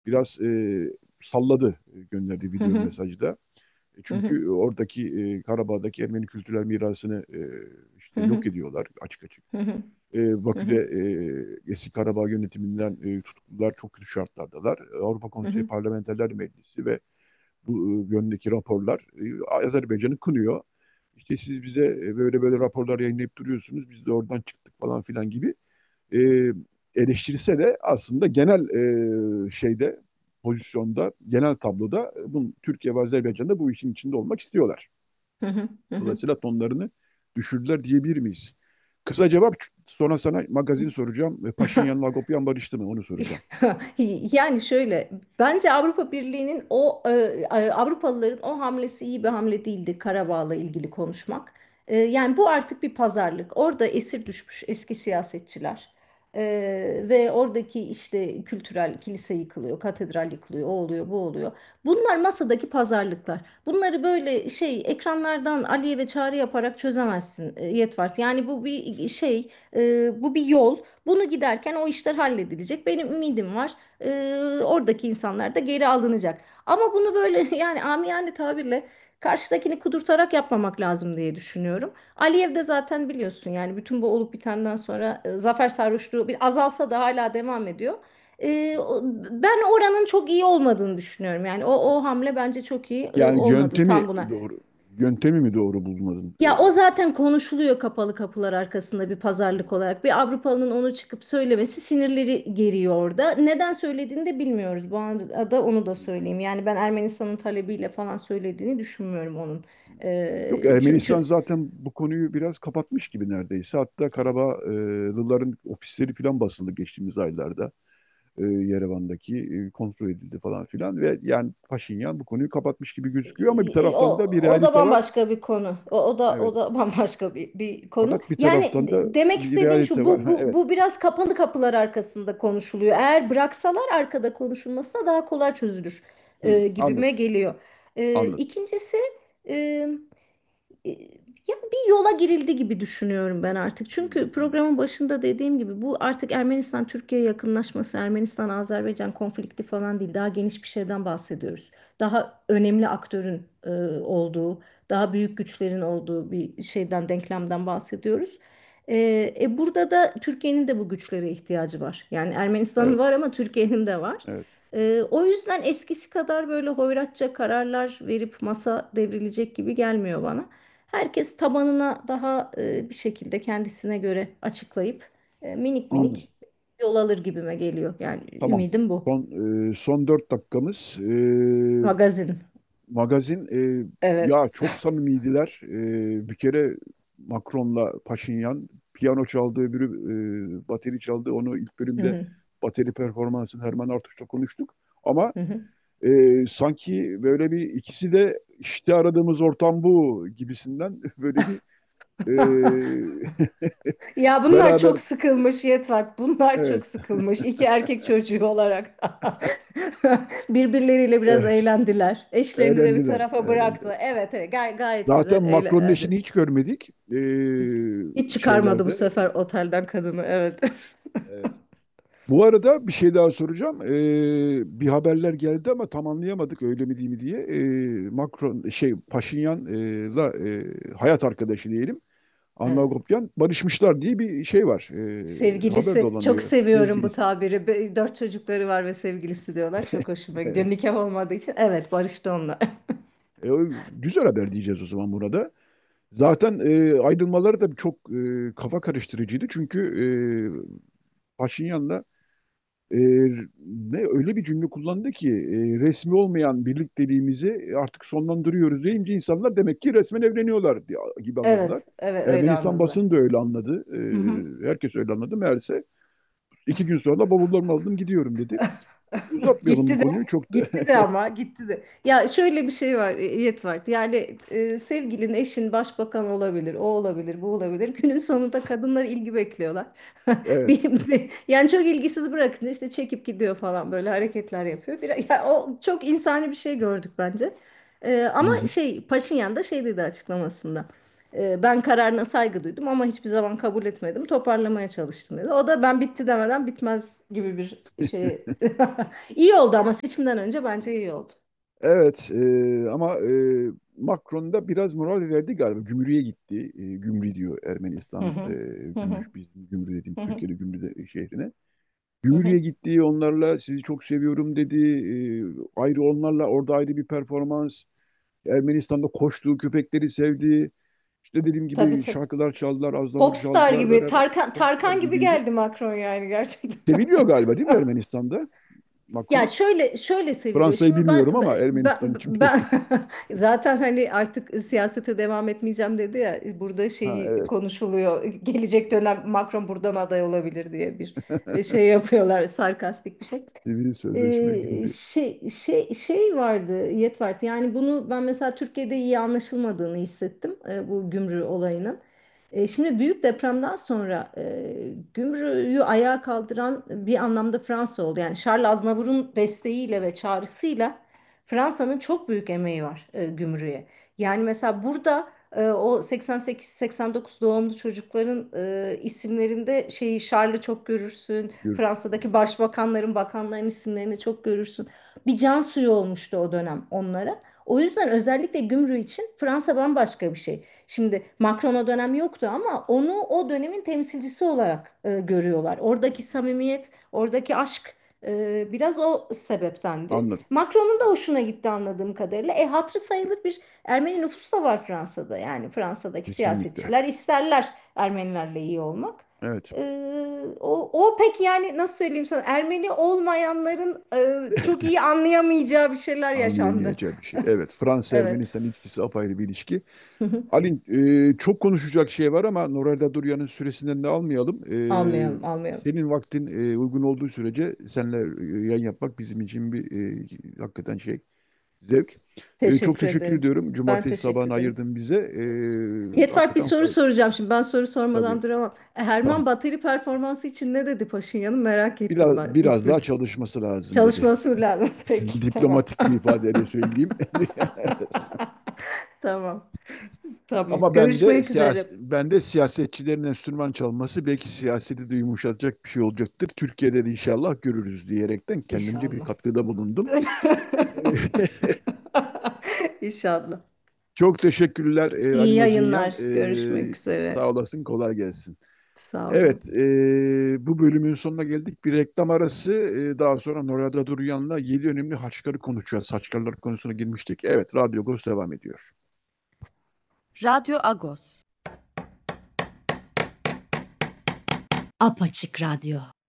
biraz salladı gönderdiği Hı video hı. mesajda. Hı hı. Çünkü oradaki Karabağ'daki Ermeni kültürel mirasını Hı işte hı. yok ediyorlar açık açık. Hı hı. Hı Bakü'de hı. eski Karabağ yönetiminden tutuklular çok kötü şartlardalar. Avrupa Hı Konseyi hı. Parlamenterler Meclisi ve bu yöndeki raporlar Azerbaycan'ı kınıyor. İşte siz bize böyle böyle raporlar yayınlayıp duruyorsunuz. Biz de oradan çıktık falan filan gibi e, eleştirirse de aslında genel şeyde pozisyonda, genel tabloda Türkiye ve Azerbaycan'da bu işin içinde olmak istiyorlar. Hı hı. Hı hı. Dolayısıyla tonlarını düşürdüler diyebilir miyiz? Kısa cevap, sonra sana magazin soracağım. Paşinyan'la Agopyan barıştı mı onu soracağım. Yani şöyle, bence Avrupa Birliği'nin Avrupalıların o hamlesi iyi bir hamle değildi Karabağ'la ilgili konuşmak. Yani bu artık bir pazarlık. Orada esir düşmüş eski siyasetçiler. Ve oradaki işte kültürel kilise yıkılıyor, katedral yıkılıyor, o oluyor, bu oluyor. Bunlar masadaki pazarlıklar. Bunları böyle şey ekranlardan Aliyev'e çağrı yaparak çözemezsin Yetvart. Yani bu bir şey, bu bir yol. Bunu giderken o işler halledilecek. Benim ümidim var. Oradaki insanlar da geri alınacak. Ama bunu böyle yani amiyane tabirle karşıdakini kudurtarak yapmamak lazım diye düşünüyorum. Aliyev de zaten biliyorsun yani bütün bu olup bitenden sonra zafer sarhoşluğu bir azalsa da hala devam ediyor. Ben oranın çok iyi olmadığını düşünüyorum. Yani o hamle bence çok iyi Yani olmadı yöntemi tam buna. doğru, yöntemi mi doğru bulmadın? Ya o zaten konuşuluyor kapalı kapılar arkasında bir pazarlık olarak. Bir Avrupalı'nın onu çıkıp söylemesi sinirleri geriyor orada. Neden söylediğini de bilmiyoruz. Bu arada onu da söyleyeyim. Yani ben Ermenistan'ın talebiyle falan söylediğini düşünmüyorum onun. Yok, Ermenistan Çünkü zaten bu konuyu biraz kapatmış gibi neredeyse. Hatta Karabağlıların ofisleri falan basıldı geçtiğimiz aylarda. Yerevan'daki kontrol edildi falan filan ve yani Paşinyan bu konuyu kapatmış gibi gözüküyor ama bir taraftan da bir o da realite var. bambaşka bir konu. O Evet. da bambaşka bir konu. Fakat bir Yani taraftan da demek bir istediğim realite şu var. Ha, evet. bu biraz kapalı kapılar arkasında konuşuluyor. Eğer bıraksalar arkada konuşulması da daha kolay çözülür gibime Anladım. geliyor. Anladım. İkincisi e, e, ya bir yola girildi gibi düşünüyorum ben artık. Çünkü programın başında dediğim gibi bu artık Ermenistan-Türkiye yakınlaşması, Ermenistan-Azerbaycan konflikti falan değil. Daha geniş bir şeyden bahsediyoruz. Daha önemli aktörün olduğu, daha büyük güçlerin olduğu bir şeyden, denklemden bahsediyoruz. Burada da Türkiye'nin de bu güçlere ihtiyacı var. Yani Ermenistan'ın Evet. var ama Türkiye'nin de var. Evet. O yüzden eskisi kadar böyle hoyratça kararlar verip masa devrilecek gibi gelmiyor bana. Herkes tabanına daha bir şekilde kendisine göre açıklayıp minik Anladım. minik yol alır gibime geliyor. Yani Tamam. ümidim bu. Son 4 dakikamız. Magazin. Magazin, Evet. ya çok samimiydiler. Bir kere Macron'la Paşinyan piyano çaldı, öbürü bateri çaldı. Onu ilk Hı bölümde hı. bateri performansını Herman Artuş'la konuştuk. Ama Hı hı. sanki böyle bir ikisi de işte aradığımız ortam bu gibisinden böyle bir Ya bunlar beraber, çok sıkılmış Yetvat. Bunlar çok evet, sıkılmış. İki erkek çocuğu olarak. Birbirleriyle biraz evet, eğlendiler. Eşlerini de bir eğlendiler, tarafa eğlendiler. bıraktı. Evet, evet gayet Zaten güzel Macron'un eğlendi. eşini hiç görmedik Hiç çıkarmadı bu şeylerde. sefer otelden kadını. Evet. Evet. Bu arada bir şey daha soracağım. Bir haberler geldi ama tam anlayamadık öyle mi değil mi diye. Macron Paşinyan'la hayat arkadaşı diyelim. Anna Evet. Agopyan barışmışlar diye bir şey var. Haber Sevgilisi. Çok dolanıyor. seviyorum bu Sevgilisi. tabiri. Dört çocukları var ve sevgilisi diyorlar. Çok hoşuma gidiyor. Evet. Nikah olmadığı için. Evet, barıştı onlar. Güzel haber diyeceğiz o zaman burada. Zaten ayrılmaları da çok kafa karıştırıcıydı. Çünkü Paşinyan'la e, ne öyle bir cümle kullandı ki resmi olmayan birlikteliğimizi artık sonlandırıyoruz deyince insanlar demek ki resmen evleniyorlar gibi anladılar. Evet. Evet öyle Ermenistan anladılar. basını da öyle anladı. Hı hı. Herkes öyle anladı. Meğerse 2 gün sonra bavullarımı aldım gidiyorum dedi. Uzatmayalım bu Gitti de konuyu çok da. gitti de ama gitti de. Ya şöyle bir şey var Yetvart. Yani sevgilin, eşin başbakan olabilir, o olabilir, bu olabilir. Günün sonunda kadınlar ilgi bekliyorlar. Evet. Yani çok ilgisiz bırakınca işte çekip gidiyor falan böyle hareketler yapıyor. Ya o çok insani bir şey gördük bence. Hı Ama hı. şey Paşinyan da şey dedi açıklamasında. Ben kararına saygı duydum ama hiçbir zaman kabul etmedim. Toparlamaya çalıştım dedi. O da ben bitti demeden bitmez gibi bir şey. İyi oldu ama seçimden önce bence iyi oldu. Evet, ama Macron da biraz moral verdi galiba. Gümrüğe gitti. Gümrü diyor Hı Ermenistan, hı. Hı hı. Gümrük, bizim Gümrü dediğim Hı hı. Türkiye'de Gümrü şehrine. Hı hı. Gümrüğe gitti, onlarla sizi çok seviyorum dedi. Ayrı onlarla orada ayrı bir performans. Ermenistan'da koştuğu köpekleri sevdi. İşte dediğim Tabii gibi tabii. şarkılar çaldılar, azlamur Popstar çaldılar gibi, beraber. Popstar Tarkan gibi gibiydi. geldi Macron yani gerçekten. Seviliyor galiba değil mi Ermenistan'da Ya Macron? şöyle seviliyor. Fransa'yı Şimdi bilmiyorum ama Ermenistan için biliyorum. ben zaten hani artık siyasete devam etmeyeceğim dedi ya. Burada Ha, şeyi evet. konuşuluyor. Gelecek dönem Macron buradan aday olabilir diye bir şey yapıyorlar. Sarkastik bir şey. Sivil sözleşme gibi. Şey vardı, Yetvardı. Yani bunu ben mesela Türkiye'de iyi anlaşılmadığını hissettim bu gümrü olayının. Şimdi büyük depremden sonra gümrüğü ayağa kaldıran bir anlamda Fransa oldu. Yani Charles Aznavour'un desteğiyle ve çağrısıyla Fransa'nın çok büyük emeği var gümrüğe. Yani mesela burada o 88-89 doğumlu çocukların isimlerinde şeyi Charles'ı çok görürsün. Görürsün. Fransa'daki başbakanların, bakanların isimlerini çok görürsün. Bir can suyu olmuştu o dönem onlara. O yüzden özellikle gümrüğü için Fransa bambaşka bir şey. Şimdi Macron o dönem yoktu ama onu o dönemin temsilcisi olarak görüyorlar. Oradaki samimiyet, oradaki aşk biraz o sebeptendi. Anladım. Macron'un da hoşuna gitti anladığım kadarıyla. Hatırı sayılır bir Ermeni nüfus da var Fransa'da. Yani Fransa'daki Kesinlikle. siyasetçiler isterler Ermenilerle iyi olmak. Evet. O pek yani nasıl söyleyeyim sana Ermeni olmayanların çok iyi anlayamayacağı bir şeyler yaşandı. Anlayamayacağı bir şey. Evet. Evet. Fransa-Ermenistan ilişkisi apayrı bir ilişki. Alin, çok konuşacak şey var ama Norelda Duryan'ın süresinden de almayalım. Almayalım, almayalım. Senin vaktin uygun olduğu sürece seninle yayın yapmak bizim için bir hakikaten zevk. Çok Teşekkür teşekkür ederim. ediyorum. Ben Cumartesi teşekkür sabahını ederim. ayırdın bize. Yetvar bir Hakikaten soru fayda. soracağım şimdi. Ben soru Tabii. sormadan duramam. Tamam. Herman bateri performansı için ne dedi Paşinyan'ın merak ettim ben. Biraz daha çalışması lazım dedi. Çalışması mı lazım? Peki, tamam. Diplomatik bir ifadeyle söyleyeyim. Tamam, tamam. Ama Görüşmek üzere. ben de siyasetçilerin enstrüman çalması belki siyaseti de yumuşatacak bir şey olacaktır. Türkiye'de de inşallah görürüz diyerekten kendimce bir İnşallah. katkıda bulundum. İnşallah. Çok teşekkürler İyi Ali Nazunyan. yayınlar. Görüşmek üzere. Sağ olasın, kolay gelsin. Sağ olun. Evet, bu bölümün sonuna geldik. Bir reklam arası. Daha sonra Norada Duruyan'la 7 önemli haçkarı konuşacağız. Haçkarlar konusuna girmiştik. Evet, Radyo Agos devam ediyor. Radyo Agos. Apaçık Radyo.